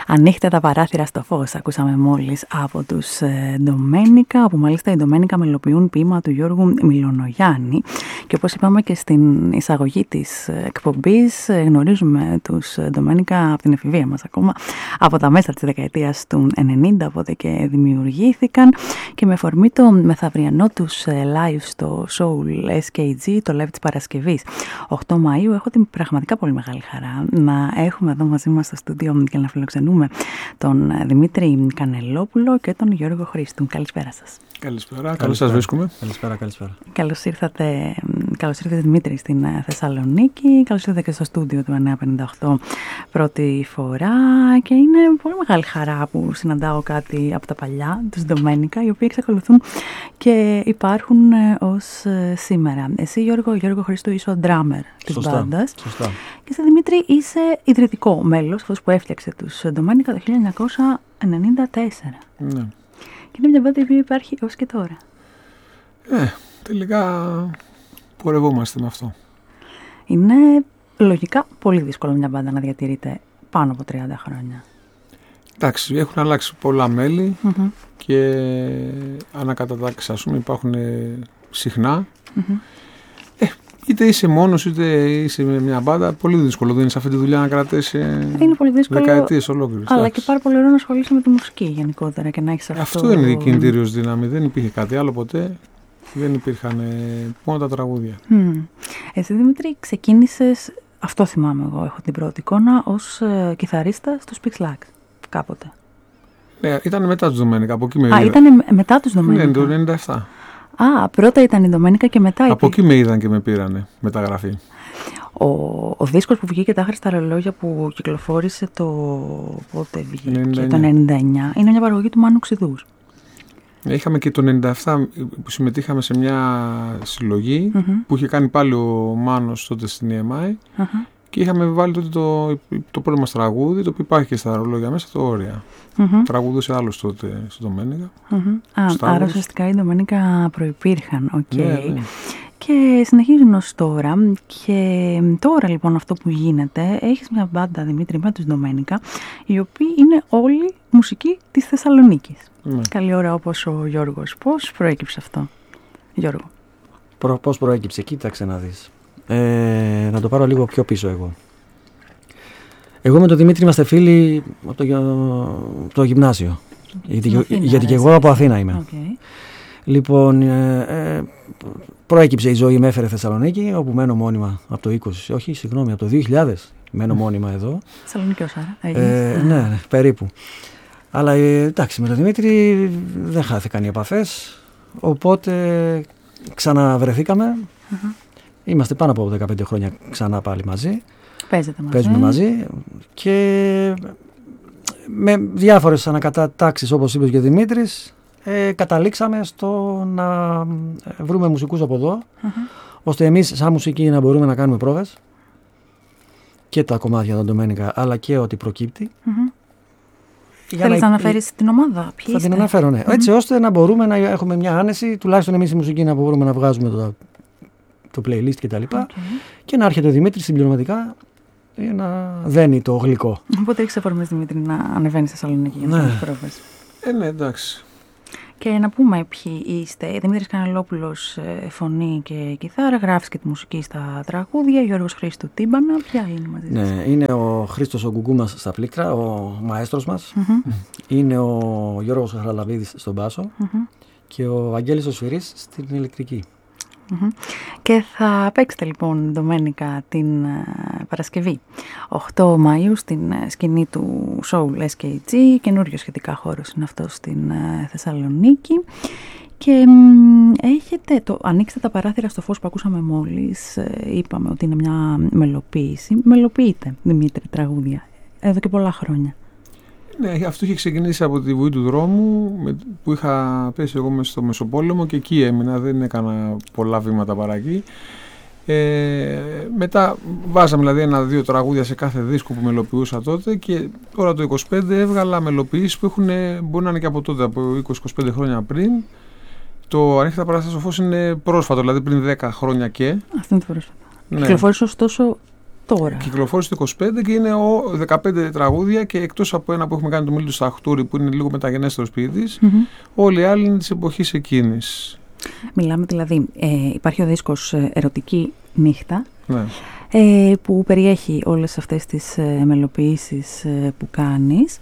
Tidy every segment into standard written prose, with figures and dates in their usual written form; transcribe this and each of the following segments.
Ανοίχτε τα παράθυρα στο φως. Ακούσαμε μόλις από τους Ντομένικα, όπου μάλιστα οι Ντομένικα μελοποιούν ποίημα του Γιώργου Μιλονογιάννη. Και όπως είπαμε και στην εισαγωγή της εκπομπής, γνωρίζουμε τους Ντομένικα από την εφηβεία μας ακόμα, από τα μέσα της δεκαετίας του 90, οπότε και δημιουργήθηκαν. Και με αφορμή το μεθαυριανό τους live στο Soul SKG, το live της Παρασκευής 8 Μαΐου, έχω την πραγματικά πολύ μεγάλη χαρά να έχουμε εδώ μαζί μας στο στούντιο και να φιλοξενούμε τον Δημήτρη Κανελόπουλο και τον Γιώργο Χρήστου. Καλησπέρα σας. Καλησπέρα, καλώς σας βρίσκουμε. Καλησπέρα. Καλώς ήρθατε Δημήτρη στην Θεσσαλονίκη, καλώς ήρθατε και στο στούντιο του 958 πρώτη φορά και είναι πολύ μεγάλη χαρά που συναντάω κάτι από τα παλιά, τους Ντομένικα, οι οποίοι εξακολουθούν και υπάρχουν ως σήμερα. Εσύ Γιώργο Χρήστου είσαι ο ντράμερ της μπάντας. Σωστά. Και εσύ Δημήτρη είσαι ιδρυτικό μέλος, αυτός που έφτιαξε τους Ντομένικα το 1994. Ναι. Και είναι μια μπάντα που υπάρχει ως και τώρα. Τελικά πορευόμαστε με αυτό. Είναι λογικά πολύ δύσκολο μια μπάντα να διατηρείται πάνω από 30 χρόνια. Εντάξει, έχουν αλλάξει πολλά μέλη και ανακατατάξεις, ας πούμε, υπάρχουν συχνά. Είτε είσαι μόνος, είτε είσαι με μια μπάντα, πολύ δύσκολο. Δεν είναι σε αυτή τη δουλειά να κρατήσει δεκαετίες ολόκληρες. Αλλά και πάρα πολύ ωραίο να ασχολείσαι με τη μουσική γενικότερα και να έχεις αυτό. Αυτό είναι η κινητήριος δύναμη. Δεν υπήρχε κάτι άλλο ποτέ. Δεν υπήρχαν μόνο τα τραγούδια. Εσύ Δημήτρη ξεκίνησες, αυτό θυμάμαι εγώ, έχω την πρώτη εικόνα, ως κιθαρίστα στους Pixlax κάποτε. Ναι, ήταν μετά τους Ντομένικα. Ήταν μετά τους Ντομένικα. Ναι, το 97. Πρώτα ήταν η Ντομένικα και μετά από εκεί με είδαν και με πήρανε μεταγραφή. Ο δίσκος που βγήκε τα άχρηστα ρολόγια που κυκλοφόρησε πότε βγήκε, το 99, είναι μια παραγωγή του Μάνου Ξηδούς. Είχαμε και το 97 που συμμετείχαμε σε μια συλλογή που είχε κάνει πάλι ο Μάνος τότε στην EMI και είχαμε βάλει τότε το πρώτο μας τραγούδι, το οποίο υπάρχει και στα ρολόγια μέσα, το Όρια. Τραγουδούσε άλλος τότε στο Ντομένικα. Άρα ουσιαστικά οι Ντομένικα προϋπήρχαν. Ναι. Και συνεχίζουν ως τώρα. Και τώρα λοιπόν αυτό που γίνεται, έχεις μια μπάντα Δημήτρη με τους Ντομένικα, οι οποίοι είναι όλοι μουσικοί της Θεσσαλονίκης. Καλή ώρα όπως ο Γιώργος. Πώς προέκυψε αυτό, Γιώργο? Πώς προέκυψε, κοίταξε να δεις. Να το πάρω λίγο πιο πίσω εγώ. Εγώ με τον Δημήτρη είμαστε φίλοι από το γυμνάσιο. Γιατί και εγώ από Αθήνα είμαι. Λοιπόν, προέκυψε η ζωή, με έφερε Θεσσαλονίκη, όπου μένω μόνιμα από το 20, από το 2000 μένω μόνιμα εδώ. Θεσσαλονίκη ως άρα. Ναι, περίπου. Αλλά εντάξει, με τον Δημήτρη δεν χάθηκαν οι επαφές, οπότε ξαναβρεθήκαμε. Είμαστε πάνω από 15 χρόνια ξανά πάλι μαζί. Παίζουμε μαζί και με διάφορες ανακατατάξεις, όπως είπε και ο Δημήτρης, καταλήξαμε στο να βρούμε μουσικούς από εδώ, ώστε εμείς σαν μουσική να μπορούμε να κάνουμε πρόβες και τα κομμάτια των Ντομένικα, αλλά και ό,τι προκύπτει. Θέλεις να αναφέρεις την ομάδα? Θα την αναφέρω, ναι. Έτσι ώστε να μπορούμε να έχουμε μια άνεση, τουλάχιστον εμείς η μουσική να μπορούμε να βγάζουμε το playlist και τα λοιπά, και να έρχεται ο Δημήτρης συμπληρωματικά να δένει το γλυκό. Οπότε έχεις αφορμές, Δημήτρη, να ανεβαίνεις στη Θεσσαλονίκη για να κάνεις πρόβες. Ναι, εντάξει. Και να πούμε ποιοι είστε. Δημήτρης Κανελόπουλος, φωνή και κιθάρα, γράφεις και τη μουσική στα τραγούδια. Γιώργος Χρήστου, τύμπανα. Ποια είναι μαζί σας? Ναι, είναι ο Χρήστος ο γκουγκού μας στα πλήκτρα, ο μαέστρος μας. Είναι ο Γιώργος Χαραλαβίδης στον μπάσο και ο Αγγέλης ο Σφυρής στην ηλεκτρική. Και θα παίξετε λοιπόν Ντομένικα την Παρασκευή 8 Μαΐου στην σκηνή του Soul SKG, καινούριο σχετικά χώρος είναι αυτό στην Θεσσαλονίκη. Και ανοίξτε τα παράθυρα στο φως που ακούσαμε μόλις, είπαμε ότι είναι μια μελοποίηση. Μελοποιείτε, Δημήτρη, τραγούδια εδώ και πολλά χρόνια. Ναι, αυτό είχε ξεκινήσει από τη Βουή του Δρόμου που είχα πέσει εγώ μέσα στο Μεσοπόλεμο και εκεί έμεινα, δεν έκανα πολλά βήματα παρά εκεί. Μετά βάζαμε δηλαδή 1-2 τραγούδια σε κάθε δίσκο που μελοποιούσα τότε και τώρα το 25 έβγαλα μελοποιήσεις που μπορεί να είναι και από τότε, από 20-25 χρόνια πριν. Το Ανοίχτε τα παράθυρα στο φως είναι πρόσφατο, δηλαδή πριν 10 χρόνια και. Αυτό είναι το πρόσφατο. Ναι. Κυκλοφόρησε ωστόσο τώρα. Κυκλοφόρησε το 25 και είναι 15 τραγούδια και εκτός από ένα που έχουμε κάνει το Μίλη του Σταχτούρη που είναι λίγο μεταγενέστερος ποιητής, όλοι οι άλλοι είναι της εποχής εκείνης. Μιλάμε δηλαδή, υπάρχει ο δίσκος Ερωτική Νύχτα, ναι. Που περιέχει όλες αυτές τις μελοποιήσεις που κάνεις.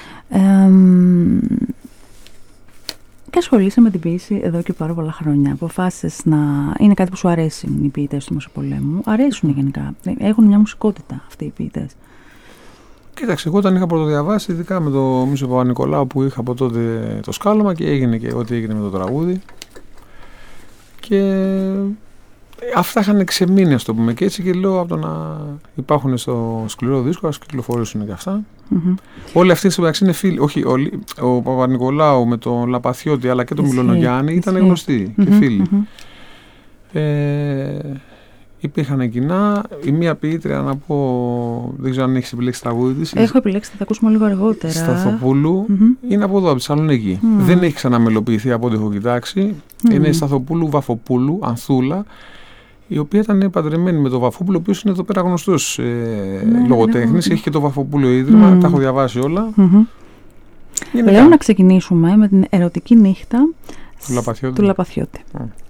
Και ασχολείσαι με την ποίηση εδώ και πάρα πολλά χρόνια. Αποφάσισες να... Είναι κάτι που σου αρέσουν οι ποιητές του Μεσοπολέμου. Αρέσουν γενικά. Έχουν μια μουσικότητα αυτοί οι ποιητές. Κοίταξε, εγώ όταν είχα πρωτοδιαβάσει, ειδικά με το Μίσο Παπα-Νικολάου που είχα από τότε το σκάλωμα και έγινε και ό,τι έγινε με το τραγούδι. Και αυτά είχαν ξεμείνει, ας το πούμε. Και έτσι και λέω από το να υπάρχουν στο σκληρό δίσκο, ας κυκλοφορήσουν και αυτά. Όλοι αυτοί στην μεταξύ είναι φίλοι. Όχι όλοι. Ο Παπα-Νικολάου με τον Λαπαθιώτη αλλά και τον Μιλονογιάννη ήταν γνωστοί και φίλοι. Υπήρχαν κοινά. Η μία ποιήτρια, να πω, δεν ξέρω αν έχεις επιλέξει τραγούδι της. Έχω επιλέξει, θα τα ακούσουμε λίγο αργότερα. Σταθοπούλου, είναι από εδώ, από τη Θεσσαλονίκη. Δεν έχει ξαναμελοποιηθεί από ό,τι έχω κοιτάξει. Είναι Σταθοπούλου Βαφοπούλου, Ανθούλα, η οποία ήταν παντρεμένη με τον Βαφόπουλο, ο οποίος είναι εδώ πέρα γνωστός λογοτέχνης. Έχει και το Βαφοπούλιο Ίδρυμα, τα έχω διαβάσει όλα. Λέω να ξεκινήσουμε με την Ερωτική Νύχτα του Λαπαθιώτη.